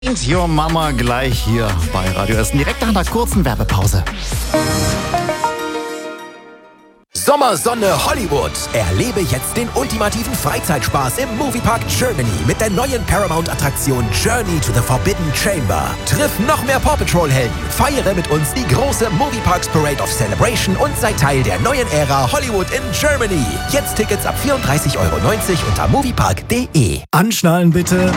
Und Your Mama gleich hier bei Radio Essen, direkt nach einer kurzen Werbepause. Sommersonne Hollywood. Erlebe jetzt den ultimativen Freizeitspaß im Moviepark Germany mit der neuen Paramount-Attraktion Journey to the Forbidden Chamber. Triff noch mehr Paw Patrol-Helden. Feiere mit uns die große Movieparks Parade of Celebration und sei Teil der neuen Ära Hollywood in Germany. Jetzt Tickets ab 34,90 € unter moviepark.de. Anschnallen bitte.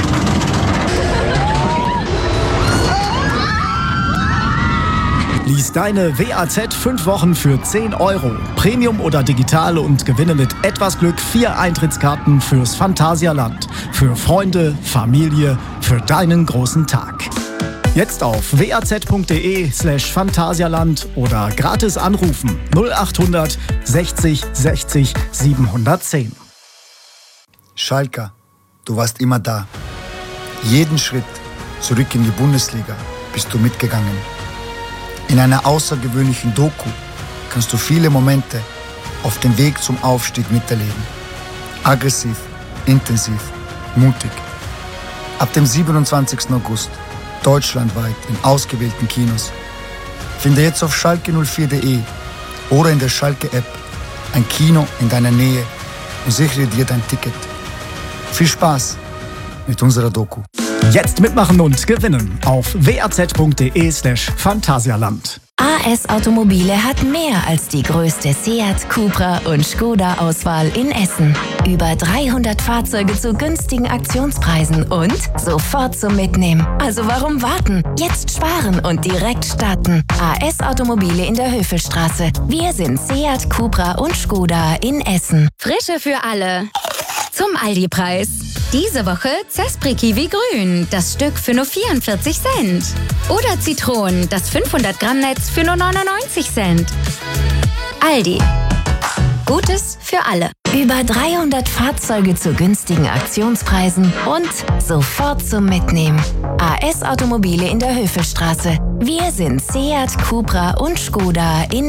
Lies deine WAZ 5 Wochen für 10 €. Premium oder digital und gewinne mit etwas Glück 4 Eintrittskarten fürs Phantasialand. Für Freunde, Familie, für deinen großen Tag. Jetzt auf waz.de/Phantasialand oder gratis anrufen 0800 60 60 710. Schalker, du warst immer da. Jeden Schritt zurück in die Bundesliga bist du mitgegangen. In einer außergewöhnlichen Doku kannst du viele Momente auf dem Weg zum Aufstieg miterleben. Aggressiv, intensiv, mutig. Ab dem 27. August deutschlandweit in ausgewählten Kinos. Finde jetzt auf schalke04.de oder in der Schalke-App ein Kino in deiner Nähe und sichere dir dein Ticket. Viel Spaß mit unserer Doku. Jetzt mitmachen und gewinnen auf waz.de/Phantasialand. AS Automobile hat mehr als die größte Seat, Cupra und Skoda-Auswahl in Essen. Über 300 Fahrzeuge zu günstigen Aktionspreisen und sofort zum Mitnehmen. Also warum warten? Jetzt sparen und direkt starten. AS Automobile in der Höfelstraße. Wir sind Seat, Cupra und Skoda in Essen. Frische für alle. Zum Aldi-Preis. Diese Woche Zespri Kiwi Grün, das Stück für nur 44 Cent. Oder Zitronen, das 500 Gramm Netz für nur 99 Cent. Aldi. Gutes für alle. Über 300 Fahrzeuge zu günstigen Aktionspreisen und sofort zum Mitnehmen. AS Automobile in der Höfelstraße. Wir sind Seat, Cupra und Skoda in